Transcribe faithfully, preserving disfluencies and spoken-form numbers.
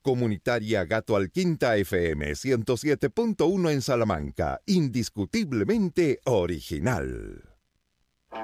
Comunitaria Gato Alquinta F M ciento siete punto uno en Salamanca, indiscutiblemente original.